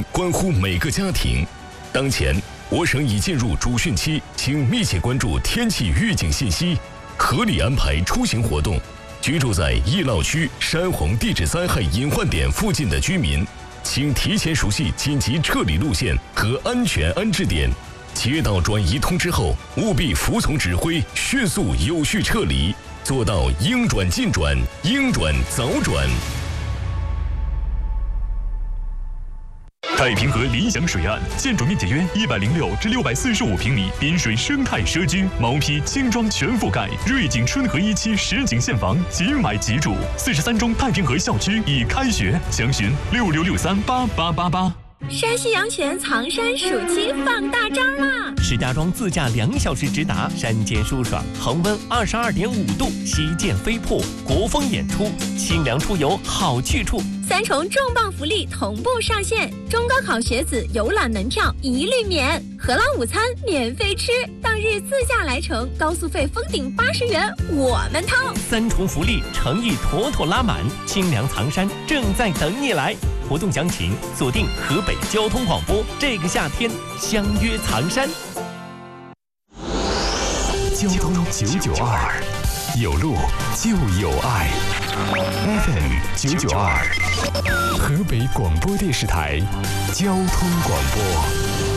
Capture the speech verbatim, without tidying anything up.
关乎每个家庭。当前，我省已进入主汛期，请密切关注天气预警信息，合理安排出行活动。居住在易涝区、山洪地质灾害隐患点附近的居民，请提前熟悉紧急撤离路线和安全安置点。接到转移通知后，务必服从指挥，迅速有序撤离，做到应转尽转，应转早转。 太平河理想水岸，建筑面积约一百零六至六百四十五平米，滨水生态社区，毛坯精装全覆盖，瑞景春和一期实景现房，即买即住。四十三中太平河校区已开学，详询六六六三八八八八。 山西阳泉藏山暑期放大招啦！ 石家庄自驾两小时直达，山间舒爽，恒温二十二点五度，旗舰飞瀑，国风演出，清凉出游好去处。 三重重磅福利同步上线，中高考学子游览门票一律免，荷兰午餐免费吃，当日自驾来程高速费封顶八十元，我们掏。 三重福利诚意妥妥拉满，清凉藏山正在等你来。活动详情锁定河北交通广播，这个夏天相约藏山。 交通九九二，有路就有爱。F M 九九二，河北广播电视台交通广播。